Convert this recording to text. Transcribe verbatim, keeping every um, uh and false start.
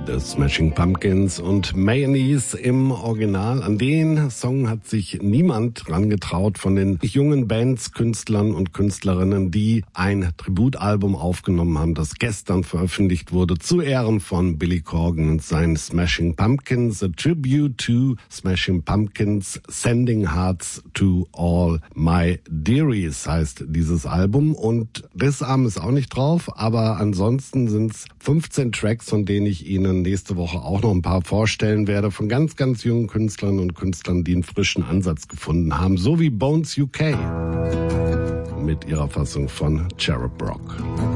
The Smashing Pumpkins und Mayonnaise im Original. An den Song hat sich niemand dran getraut von den jungen Bands, Künstlern und Künstlerinnen, die ein Tributalbum aufgenommen haben, das gestern veröffentlicht wurde, zu Ehren von Billy Corgan und seinen Smashing Pumpkins. A Tribute to Smashing Pumpkins, Sending Hearts to All My Dearies heißt dieses Album. Und Rissarm ist auch nicht drauf, aber ansonsten sind es fünfzehn Tracks, von denen ich Ihnen nächste Woche auch noch ein paar vorstellen werde, von ganz, ganz jungen Künstlern und Künstlern, die einen frischen Ansatz gefunden haben, so wie Bones U K mit ihrer Fassung von Cherub Rock.